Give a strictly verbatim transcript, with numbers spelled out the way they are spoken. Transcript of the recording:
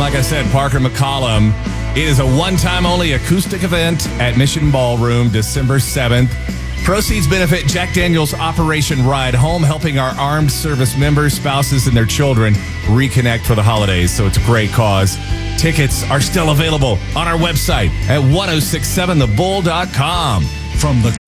like I said, Parker McCollum. It is a one-time only acoustic event at Mission Ballroom, December seventh. Proceeds benefit Jack Daniels Operation Ride Home, helping our armed service members, spouses, and their children reconnect for the holidays. So it's a great cause. Tickets are still available on our website at ten sixty-seven the bull dot com. From the